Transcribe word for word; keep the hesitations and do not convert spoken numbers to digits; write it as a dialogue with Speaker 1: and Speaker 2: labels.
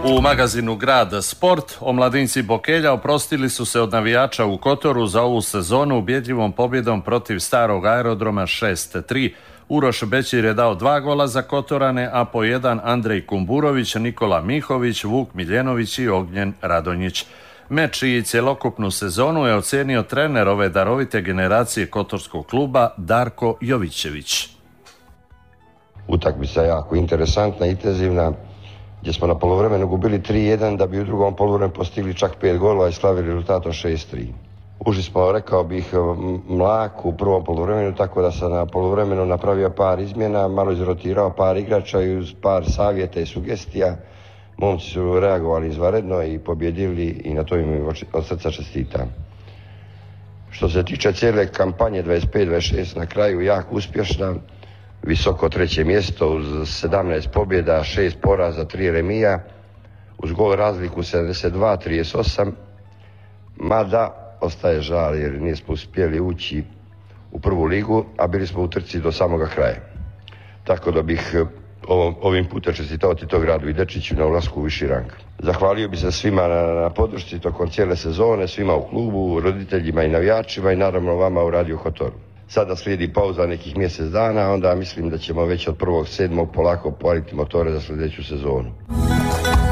Speaker 1: U magazinu Grad Sport omladinci Bokelja oprostili su se od navijača u Kotoru za ovu sezonu ubjedljivom pobjedom protiv starog aerodroma šest tri. Uroš Bećir je dao dva gola za Kotorane, a po jedan Andrej Kumburović, Nikola Mihović, Vuk Miljenović i Ognjen Radonjić. Meč i cjelokupnu sezonu je ocijenio trener ove darovite generacije kotorskog kluba Darko Jovićević.
Speaker 2: Utakmica jako interesantna, intenzivna, gdje smo na poluvremenu gubili tri jedan da bi u drugom poluvremenu postigli čak pet golova i slavili rezultatom šest tri. Ušli smo, rekao bih, mlak u prvom poluvremenu, tako da sam na poluvremenu napravio par izmjena, malo izrotirao par igrača i uz par savjeta i sugestija momci su reagovali izvanredno i pobjedili i na to im od srca čestitam. Što se tiče cijele kampanje dvadeset pet dvadeset šest na kraju jako uspješna, visoko treće mjesto uz sedamnaest pobjeda, šest poraza, tri remija, uz gol razliku sedamdeset dva trideset osam, mada ostaje žal jer nismo uspjeli ući u prvu ligu, a bili smo u trci do samoga kraja. Tako da bih ovim putem čestitao Tito Gradu i Dečiću na ulasku u viši rang. Zahvalio bih se svima na, na podršci tokom cijele sezone, svima u klubu, roditeljima i navijačima i naravno vama u Radio Kotoru. Sada slijedi pauza nekih mjesec dana, onda mislim da ćemo već od prvog sedmog polako paliti motore za sljedeću sezonu.